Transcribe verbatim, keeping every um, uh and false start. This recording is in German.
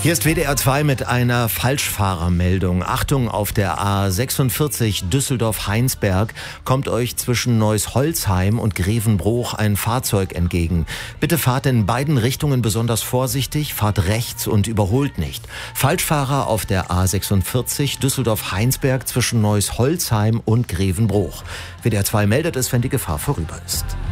Hier ist W D R zwei mit einer Falschfahrermeldung. Achtung, auf der A sechsundvierzig Düsseldorf-Heinsberg kommt euch zwischen Neuss-Holzheim und Grevenbroich ein Fahrzeug entgegen. Bitte fahrt in beiden Richtungen besonders vorsichtig, fahrt rechts und überholt nicht. Falschfahrer auf der A sechsundvierzig Düsseldorf-Heinsberg zwischen Neuss-Holzheim und Grevenbroich. W D R zwei meldet es, wenn die Gefahr vorüber ist.